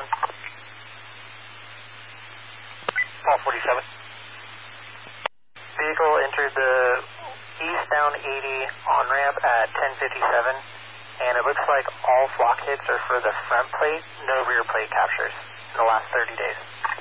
Paul 47. Vehicle entered the eastbound 80 on-ramp at 10:57, and it looks like all flock hits are for the front plate, no rear plate captures in the last 30 days.